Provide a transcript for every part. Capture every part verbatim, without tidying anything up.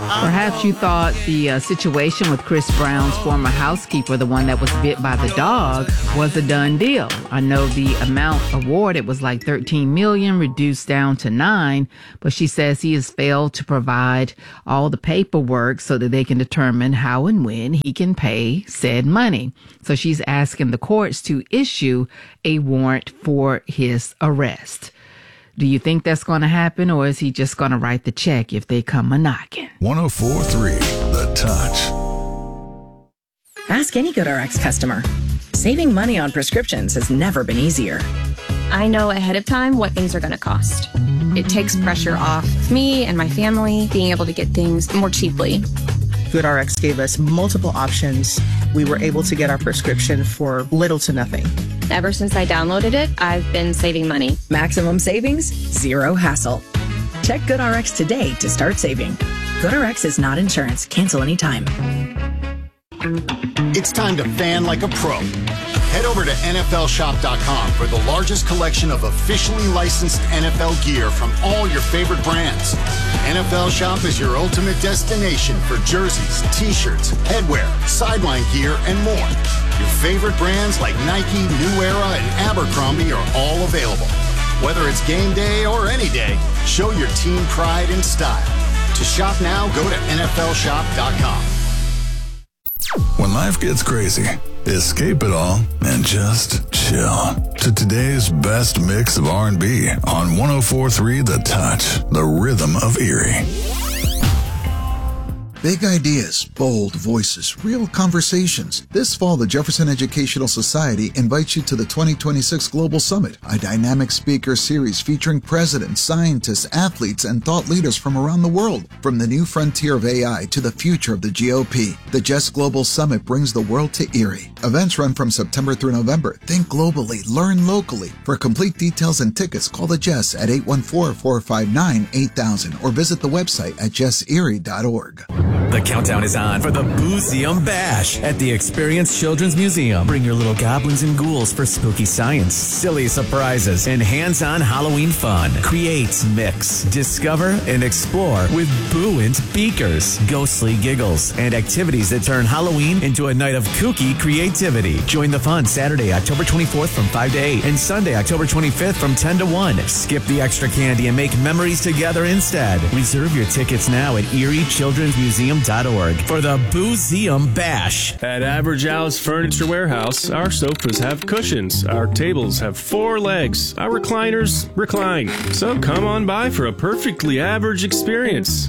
Perhaps you thought the uh, situation with Chris Brown's former housekeeper, the one that was bit by the dog, was a done deal. I know the amount awarded was like thirteen million dollars, reduced down to nine, but she says he has failed to provide all the paperwork so that they can determine how and when he can pay said money. So she's asking the courts to issue a warrant for his arrest. Do you think that's going to happen, or is he just going to write the check if they come a-knocking? one oh four point three The Touch. Ask any GoodRx customer. Saving money on prescriptions has never been easier. I know ahead of time what things are going to cost. It takes pressure off me and my family being able to get things more cheaply. GoodRx gave us multiple options. We were able to get our prescription for little to nothing. Ever since I downloaded it, I've been saving money. Maximum savings, zero hassle. Check GoodRx today to start saving. GoodRx is not insurance. Cancel anytime. It's time to fan like a pro. Head over to N F L shop dot com for the largest collection of officially licensed N F L gear from all your favorite brands. N F L Shop is your ultimate destination for jerseys, t-shirts, headwear, sideline gear, and more. Your favorite brands like Nike, New Era, and Abercrombie are all available. Whether it's game day or any day, show your team pride and style. To shop now, go to N F L shop dot com. When life gets crazy, escape it all and just chill to today's best mix of R and B on one oh four point three The Touch, the rhythm of Erie. Big ideas, bold voices, real conversations. This fall, the Jefferson Educational Society invites you to the twenty twenty-six Global Summit, a dynamic speaker series featuring presidents, scientists, athletes, and thought leaders from around the world. From the new frontier of A I to the future of the G O P, the Jess Global Summit brings the world to Erie. Events run from September through November. Think globally, learn locally. For complete details and tickets, call the Jess at eight one four, four five nine, eight thousand or visit the website at jess erie dot org. The countdown is on for the Boozeum Bash at the Experience Children's Museum. Bring your little goblins and ghouls for spooky science, silly surprises, and hands-on Halloween fun. Create, mix, discover, and explore with buoyant beakers, ghostly giggles, and activities that turn Halloween into a night of kooky creativity. Join the fun Saturday, October twenty-fourth from five to eight and Sunday, October twenty-fifth from ten to one. Skip the extra candy and make memories together instead. Reserve your tickets now at erie children's museum dot org for the Boozeum Bash. At Average Al's Furniture Warehouse, our sofas have cushions, our tables have four legs, our recliners recline. So come on by for a perfectly average experience.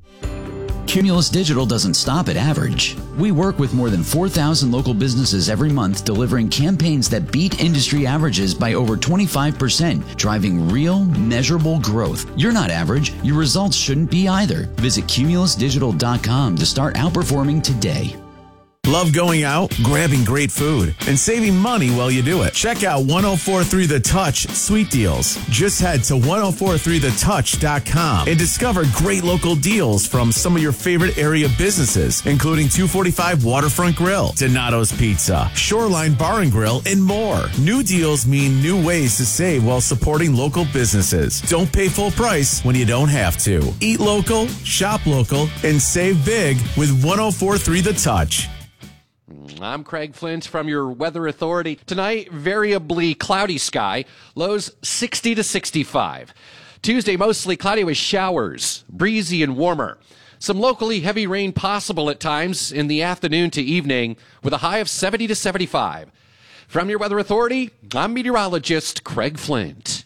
Cumulus Digital doesn't stop at average. We work with more than four thousand local businesses every month, delivering campaigns that beat industry averages by over twenty-five percent, driving real, measurable growth. You're not average. Your results shouldn't be either. Visit cumulus digital dot com to start outperforming today. Love going out, grabbing great food, and saving money while you do it? Check out one oh four point three The Touch Sweet Deals. Just head to one oh four point three the touch dot com and discover great local deals from some of your favorite area businesses, including two forty-five Waterfront Grill, Donato's Pizza, Shoreline Bar and Grill, and more. New deals mean new ways to save while supporting local businesses. Don't pay full price when you don't have to. Eat local, shop local, and save big with one oh four point three The Touch. I'm Craig Flint from your Weather Authority. Tonight, variably cloudy sky, lows sixty to sixty-five. Tuesday, mostly cloudy with showers, breezy and warmer. Some locally heavy rain possible at times in the afternoon to evening with a high of seventy to seventy-five. From your Weather Authority, I'm meteorologist Craig Flint.